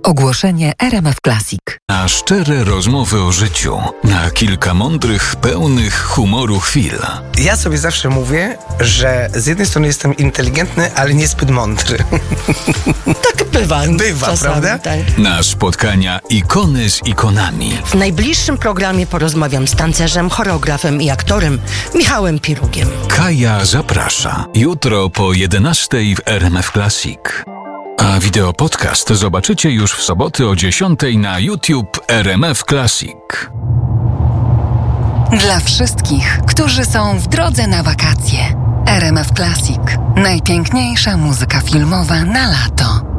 Ogłoszenie RMF Classic. Na szczere rozmowy o życiu, na kilka mądrych, pełnych humoru chwil. Ja sobie zawsze mówię, że z jednej strony jestem inteligentny, ale niezbyt mądry. Tak bywa. Bywa, czasami, prawda? Tak. Na spotkania ikony z ikonami. W najbliższym programie porozmawiam z tancerzem, choreografem i aktorem Michałem Pirugiem. Kaja zaprasza. Jutro po 11:00 w RMF Classic. A wideopodcast zobaczycie już w soboty o 10:00 na YouTube RMF Classic. Dla wszystkich, którzy są w drodze na wakacje. RMF Classic. Najpiękniejsza muzyka filmowa na lato.